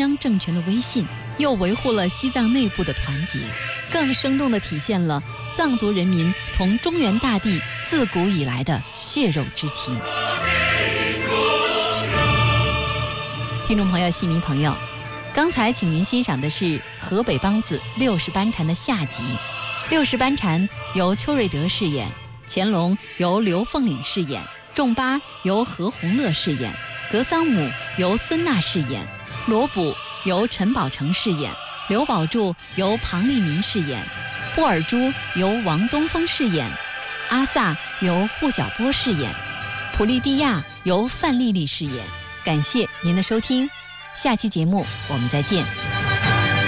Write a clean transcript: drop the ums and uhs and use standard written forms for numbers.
央政权的威信，又维护了西藏内部的团结，更生动地体现了藏族人民同中原大地自古以来的血肉之情。听众朋友、戏迷朋友，刚才请您欣赏的是河北梆子60班禅的下集。60班禅由邱瑞德饰演，乾隆由刘凤岭饰演，仲巴由何鸿乐饰演，格桑姆由孙娜饰演，罗卜由陈宝成饰演，刘宝柱由庞丽民饰演，布尔珠由王东峰饰演，阿萨由户晓波饰演，普利蒂亚由范丽丽饰演。感谢您的收听，下期节目我们再见。